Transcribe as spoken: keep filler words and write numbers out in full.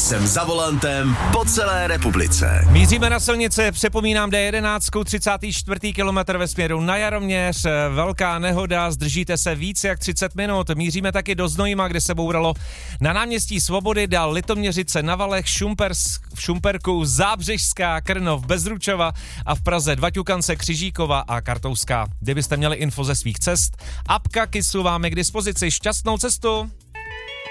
Jsem za volantem po celé republice. Míříme na silnici, připomínám D jedenáct, třicátý čtvrtý kilometr ve směru na Jaroměř, velká nehoda, zdržíte se víc jak třicet minut. Míříme taky do Znojma, kde se bouralo na náměstí Svobody, dál Litoměřice na Valech, Šumpers, v Šumperku, Zábřežská, Krnov, Bezručova a v Praze Dvaťukance, Křižíkova a Kartouská. Kdybyste měli info ze svých cest, apka Kisu vám je k dispozici. Šťastnou cestu!